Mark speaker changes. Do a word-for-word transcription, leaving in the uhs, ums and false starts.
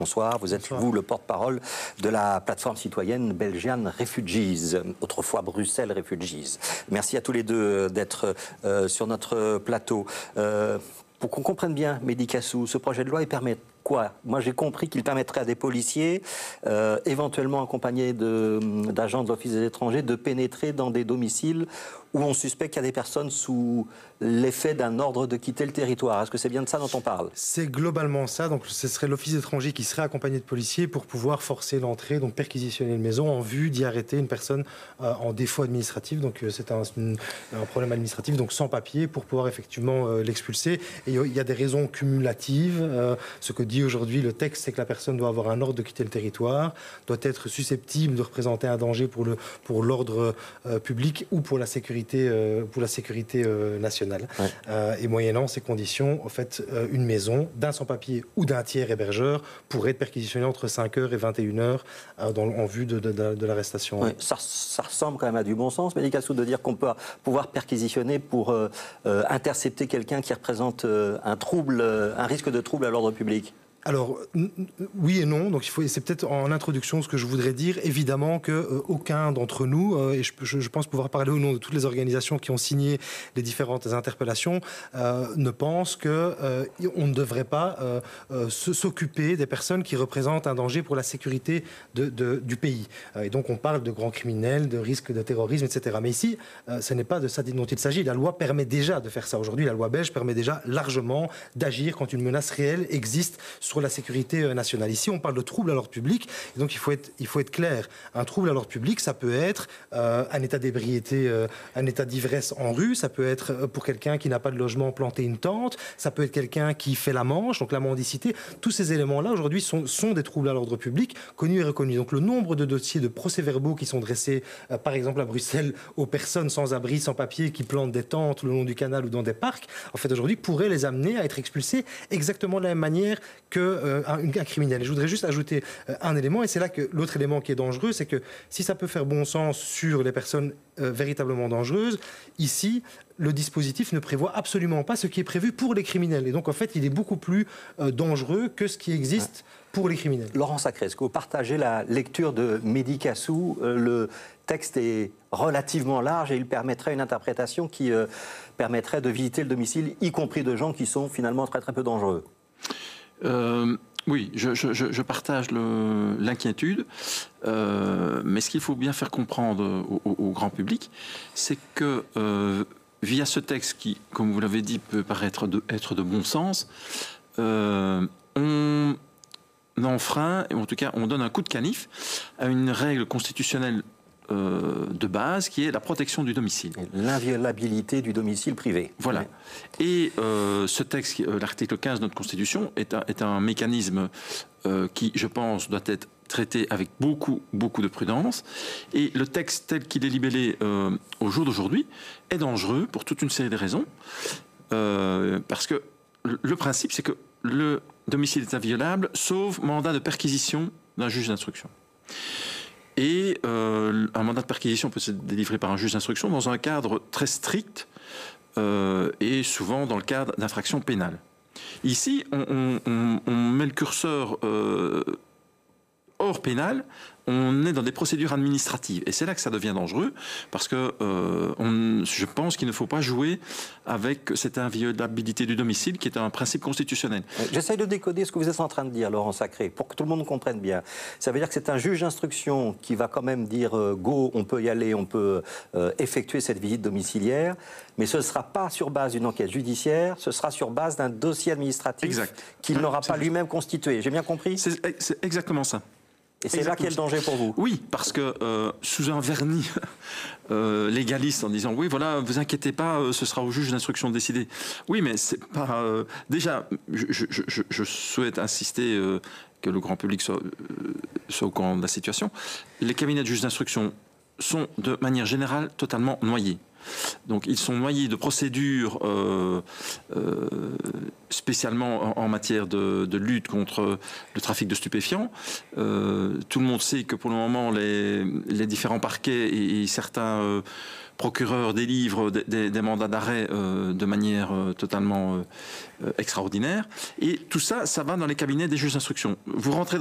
Speaker 1: Bonsoir, vous êtes,
Speaker 2: Bonsoir.
Speaker 1: vous, le porte-parole de la plateforme citoyenne Belgian Refugees, autrefois Bruxelles Refugees. Merci à tous les deux d'être euh, sur notre plateau. Euh, pour qu'on comprenne bien, Mehdi Kassou, ce projet de loi, il permet quoi? Moi, j'ai compris qu'il permettrait à des policiers, euh, éventuellement accompagnés d'agents de, de l'Office des étrangers, de pénétrer dans des domiciles où on suspecte qu'il y a des personnes sous l'effet d'un ordre de quitter le territoire. Est-ce que c'est bien de ça dont on parle?
Speaker 2: C'est globalement ça. Donc, ce serait l'Office étranger qui serait accompagné de policiers pour pouvoir forcer l'entrée, donc perquisitionner une maison en vue d'y arrêter une personne euh, en défaut administratif. Donc, euh, c'est un, un problème administratif, donc sans papier, pour pouvoir effectivement euh, l'expulser. Et il y a des raisons cumulatives. Euh, ce que dit aujourd'hui le texte, c'est que la personne doit avoir un ordre de quitter le territoire, doit être susceptible de représenter un danger pour le pour l'ordre euh, public ou pour la sécurité euh, pour la sécurité euh, nationale. Ouais. Euh, et moyennant ces conditions, en fait, euh, une maison d'un sans-papier ou d'un tiers hébergeur pourrait être perquisitionnée entre cinq heures et vingt et une heures euh, dans, en vue de, de, de, de l'arrestation.
Speaker 1: Ouais, ça, ça ressemble quand même à du bon sens, Mehdi Kassou, de dire qu'on peut pouvoir perquisitionner pour euh, euh, intercepter quelqu'un qui représente euh, un trouble, euh, un risque de trouble à l'ordre public.
Speaker 2: Alors, oui et non. Donc, il faut, c'est peut-être en introduction ce que je voudrais dire. Évidemment que euh, aucun d'entre nous, euh, et je, je, je pense pouvoir parler au nom de toutes les organisations qui ont signé les différentes interpellations, euh, ne pense que euh, on ne devrait pas euh, euh, s'occuper des personnes qui représentent un danger pour la sécurité de, de, du pays. Euh, et donc, on parle de grands criminels, de risques de terrorisme, et cetera. Mais ici, euh, ce n'est pas de ça dont il s'agit. La loi permet déjà de faire ça. Aujourd'hui, la loi belge permet déjà largement d'agir quand une menace réelle existe sur la sécurité nationale. Ici, on parle de trouble à l'ordre public, et donc il faut être, il faut être clair. Un trouble à l'ordre public, ça peut être euh, un état d'ébriété, euh, un état d'ivresse en rue, ça peut être euh, pour quelqu'un qui n'a pas de logement planter une tente, ça peut être quelqu'un qui fait la manche, donc la mendicité. Tous ces éléments-là, aujourd'hui, sont, sont des troubles à l'ordre public, connus et reconnus. Donc le nombre de dossiers de procès-verbaux qui sont dressés, euh, par exemple à Bruxelles, aux personnes sans abri, sans papier, qui plantent des tentes le long du canal ou dans des parcs, en fait, aujourd'hui, pourrait les amener à être expulsés exactement de la même manière que Euh, un, un criminel. Et je voudrais juste ajouter euh, un élément, et c'est là que l'autre élément qui est dangereux, c'est que si ça peut faire bon sens sur les personnes euh, véritablement dangereuses, ici, le dispositif ne prévoit absolument pas ce qui est prévu pour les criminels. Et donc, en fait, il est beaucoup plus euh, dangereux que ce qui existe pour les criminels.
Speaker 1: Laurent Sacré, est-ce que vous partagez la lecture de Mehdi Kassou? euh, Le texte est relativement large et il permettrait une interprétation qui euh, permettrait de visiter le domicile, y compris de gens qui sont finalement très très peu dangereux.
Speaker 3: Euh, oui, je, je, je partage l'inquiétude, euh, mais ce qu'il faut bien faire comprendre au, au, au grand public, c'est que euh, via ce texte qui, comme vous l'avez dit, peut paraître de, être de bon sens, euh, on enfreint, et en tout cas on donne un coup de canif à une règle constitutionnelle Euh, de base, qui est la protection du domicile.
Speaker 1: L'inviolabilité du domicile privé.
Speaker 3: Voilà. Ouais. Et euh, ce texte, euh, l'article quinze de notre Constitution, est un, est un mécanisme euh, qui, je pense, doit être traité avec beaucoup, beaucoup de prudence. Et le texte tel qu'il est libellé euh, au jour d'aujourd'hui est dangereux pour toute une série de raisons. Euh, parce que le principe, c'est que le domicile est inviolable, sauf mandat de perquisition d'un juge d'instruction. Et euh, un mandat de perquisition peut être délivré par un juge d'instruction dans un cadre très strict euh, et souvent dans le cadre d'infractions pénales. Ici, on, on, on met le curseur euh, hors pénal, on est dans des procédures administratives. Et c'est là que ça devient dangereux, parce que euh, on, je pense qu'il ne faut pas jouer avec cette inviolabilité du domicile, qui est un principe constitutionnel.
Speaker 1: J'essaie de décoder ce que vous êtes en train de dire, Laurent Sacré, pour que tout le monde comprenne bien. Ça veut dire que c'est un juge d'instruction qui va quand même dire euh, go, on peut y aller, on peut euh, effectuer cette visite domiciliaire, mais ce ne sera pas sur base d'une enquête judiciaire, ce sera sur base d'un dossier administratif qu'il n'aura pas lui-même constitué. J'ai bien compris?
Speaker 3: C'est exactement ça.
Speaker 1: Et c'est là qu'il y a le danger pour vous?
Speaker 3: Oui, parce que euh, sous un vernis euh, légaliste en disant oui, voilà, vous inquiétez pas, euh, ce sera au juge d'instruction de décider. Oui, mais c'est pas. Euh, déjà, je, je, je, je souhaite insister euh, que le grand public soit, euh, soit au courant de la situation. Les cabinets de juges d'instruction sont de manière générale totalement noyés. Donc ils sont noyés de procédures euh, euh, spécialement en, en matière de, de lutte contre le trafic de stupéfiants. Euh, tout le monde sait que pour le moment, les, les différents parquets et, et certains euh, procureurs délivrent des, des, des mandats d'arrêt euh, de manière euh, totalement euh, extraordinaire. Et tout ça, ça va dans les cabinets des juges d'instruction. Vous rentrez